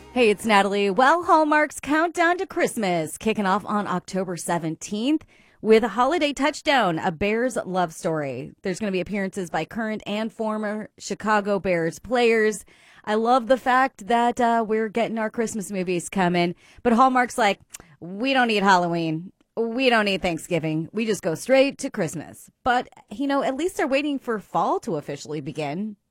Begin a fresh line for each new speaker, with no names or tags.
Hey, it's Natalie. Well, Hallmark's Countdown to Christmas kicking off on October 17th with a holiday touchdown, a Bears love story. There's going to be appearances by current and former Chicago Bears players. I love the fact that we're getting our Christmas movies coming, but Hallmark's like, we don't need Halloween. We don't need Thanksgiving. We just go straight to Christmas. But, at least they're waiting for fall to officially begin.